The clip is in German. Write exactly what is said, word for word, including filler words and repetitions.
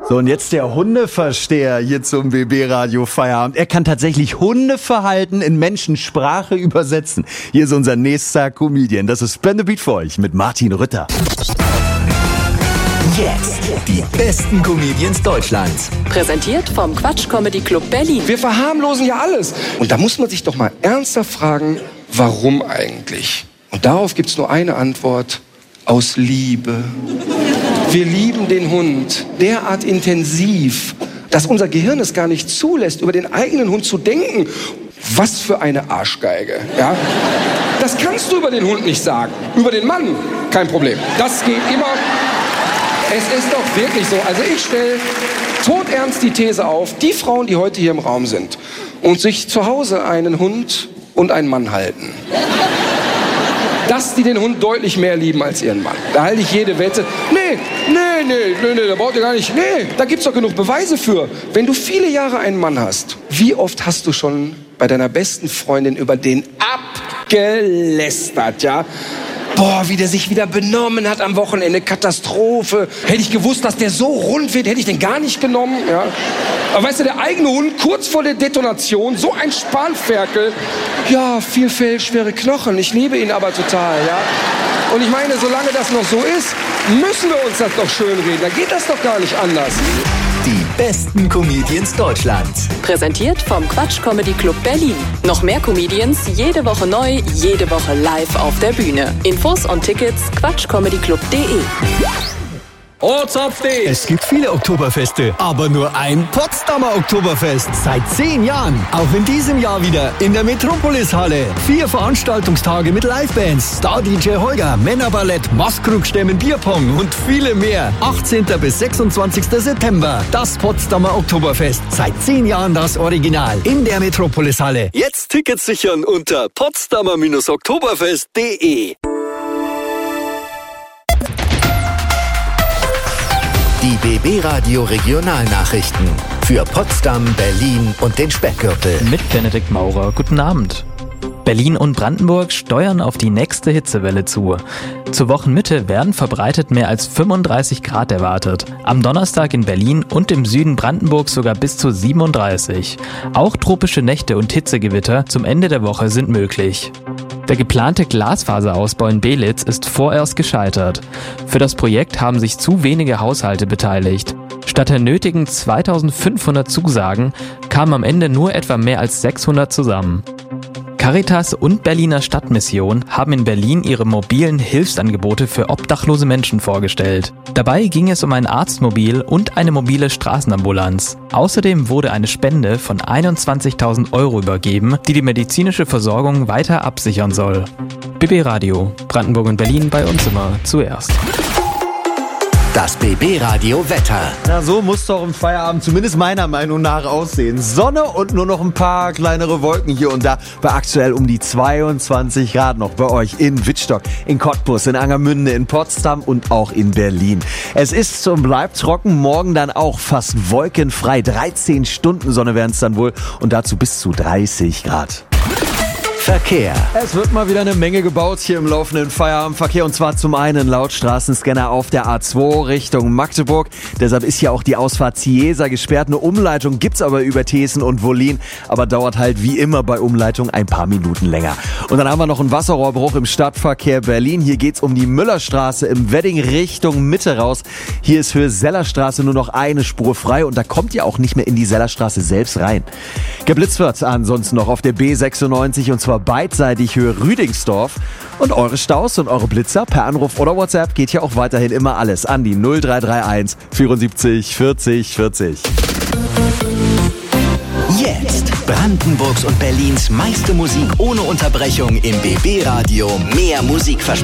So, und jetzt der Hundeversteher hier zum B B-Radio Feierabend. Er kann tatsächlich Hundeverhalten in Menschensprache übersetzen. Hier ist unser nächster Comedian. Das ist Spin the Beat für euch mit Martin Rütter. Jetzt die besten Comedians Deutschlands. Präsentiert vom Quatsch Comedy Club Berlin. Wir verharmlosen ja alles. Und da muss man sich doch mal ernsthaft fragen, warum eigentlich? Und darauf gibt es nur eine Antwort: aus Liebe. Wir lieben den Hund derart intensiv, dass unser Gehirn es gar nicht zulässt, über den eigenen Hund zu denken. Was für eine Arschgeige, ja? Das kannst du über den Hund nicht sagen. Über den Mann, kein Problem. Das geht immer. Es ist doch wirklich so. Also ich stelle todernst die These auf, die Frauen, die heute hier im Raum sind und sich zu Hause einen Hund und einen Mann halten, dass die den Hund deutlich mehr lieben als ihren Mann. Da halte ich jede Wette. Nee, nee, nee, nee, nee, da braucht ihr gar nicht. Nee, da gibt's doch genug Beweise für. Wenn du viele Jahre einen Mann hast, wie oft hast du schon bei deiner besten Freundin über den abgelästert, ja? Boah, wie der sich wieder benommen hat am Wochenende. Katastrophe. Hätte ich gewusst, dass der so rund wird, hätte ich den gar nicht genommen. Ja. Aber weißt du, der eigene Hund, kurz vor der Detonation, so ein Spanferkel. Ja, viel Fell, schwere Knochen. Ich liebe ihn aber total, ja. Und ich meine, solange das noch so ist, müssen wir uns das doch schön reden. Da geht das doch gar nicht anders. Die besten Comedians Deutschlands. Präsentiert vom Quatsch Comedy Club Berlin. Noch mehr Comedians, jede Woche neu, jede Woche live auf der Bühne. Infos und Tickets quatsch comedy club punkt de. Es gibt viele Oktoberfeste, aber nur ein Potsdamer Oktoberfest. Seit zehn Jahren. Auch in diesem Jahr wieder in der Metropolis-Halle. Vier Veranstaltungstage mit Livebands, Star-D J Holger, Männerballett, Maskrugstämmen, Bierpong und viele mehr. achtzehnten bis sechsundzwanzigsten September. Das Potsdamer Oktoberfest. Seit zehn Jahren das Original. In der Metropolis-Halle. Jetzt Tickets sichern unter potsdamer oktoberfest punkt de. Die B B-Radio Regionalnachrichten für Potsdam, Berlin und den Speckgürtel. Mit Benedikt Maurer. Guten Abend. Berlin und Brandenburg steuern auf die nächste Hitzewelle zu. Zur Wochenmitte werden verbreitet mehr als fünfunddreißig Grad erwartet. Am Donnerstag in Berlin und im Süden Brandenburgs sogar bis zu siebenunddreißig. Auch tropische Nächte und Hitzegewitter zum Ende der Woche sind möglich. Der geplante Glasfaserausbau in Belitz ist vorerst gescheitert. Für das Projekt haben sich zu wenige Haushalte beteiligt. Statt der nötigen zweitausendfünfhundert Zusagen kamen am Ende nur etwa mehr als sechshundert zusammen. Caritas und Berliner Stadtmission haben in Berlin ihre mobilen Hilfsangebote für obdachlose Menschen vorgestellt. Dabei ging es um ein Arztmobil und eine mobile Straßenambulanz. Außerdem wurde eine Spende von einundzwanzigtausend Euro übergeben, die die medizinische Versorgung weiter absichern soll. B B-Radio, Brandenburg und Berlin, bei uns immer zuerst. Das B B-Radio Wetter. Na, so muss doch im Feierabend zumindest meiner Meinung nach aussehen. Sonne und nur noch ein paar kleinere Wolken hier und da. Bei aktuell um die zweiundzwanzig Grad noch bei euch in Wittstock, in Cottbus, in Angermünde, in Potsdam und auch in Berlin. Es ist und bleibt trocken, morgen dann auch fast wolkenfrei. dreizehn Stunden Sonne werden es dann wohl und dazu bis zu dreißig Grad. Verkehr. Es wird mal wieder eine Menge gebaut hier im laufenden Feierabendverkehr und zwar zum einen laut Straßenscanner auf der A zwei Richtung Magdeburg. Deshalb ist hier auch die Ausfahrt Ziesa gesperrt. Eine Umleitung gibt's aber über Thesen und Wollin, aber dauert halt wie immer bei Umleitung ein paar Minuten länger. Und dann haben wir noch einen Wasserrohrbruch im Stadtverkehr Berlin. Hier geht's um die Müllerstraße im Wedding Richtung Mitte raus. Hier ist für Sellerstraße nur noch eine Spur frei und da kommt ihr auch nicht mehr in die Sellerstraße selbst rein. Geblitzt wird ansonsten noch auf der B sechsundneunzig und zwar beidseitig Höhe Rüdingsdorf. Und eure Staus und eure Blitzer per Anruf oder WhatsApp geht ja auch weiterhin immer alles an die null drei drei eins vierundsiebzig vierzig vierzig. Jetzt Brandenburgs und Berlins meiste Musik ohne Unterbrechung im B B-Radio. Mehr Musikversprechen.